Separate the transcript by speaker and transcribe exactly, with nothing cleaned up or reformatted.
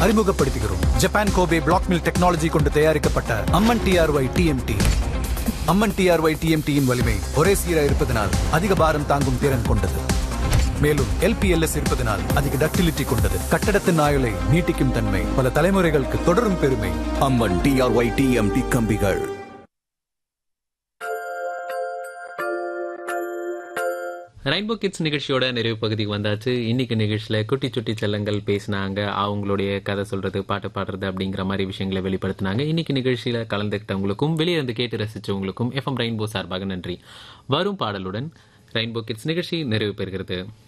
Speaker 1: அறிமுகப்படுத்துகிறோம். Japan Kobe black mill technology கொண்டு தயாரிக்கப்பட்ட அம்மன் டிஆர்ஒய் டிஎம்டி. அம்மன் டிஆர்ஒய் டிஎம்டியின் வலிமை ஒரே சீராக இருப்பதனால் அதிக பாரம் தாங்கும் திறன் கொண்டது. மேலும் எல்பிஎல்எஸ் இருப்பதனால் அதிக டக்டிலிட்டி கொண்டது. கட்டடத்தின் ஆயுளை நீட்டிக்கும் தன்மை பல தலைமுறைகளுக்கு தொடரும் பெருமை.
Speaker 2: அம்மன் டிஆர்ஒய் டிஎம்டி கம்பிகள்.
Speaker 3: ரெயின்போ கிட்ஸ் நிகழ்ச்சியோட நிறைவு பகுதிக்கு வந்தாச்சு. இன்னைக்கு நிகழ்ச்சியில குட்டி சுட்டி செல்லங்கள் பேசினாங்க. அவங்களுடைய கதை சொல்றது, பாட்டு பாடுறது அப்படிங்கிற மாதிரி விஷயங்களை வெளிப்படுத்தினாங்க. இன்னைக்கு நிகழ்ச்சியில கலந்துக்கிட்டவங்களுக்கும் வெளியே இருந்து கேட்டு ரசிச்சவங்களுக்கும் எஃப்எம் ரெயின்போ சார்பாக நன்றி. வரும் பாடலுடன் ரெயின்போ கிட்ஸ் நிகழ்ச்சி நிறைவு பெறுகிறது.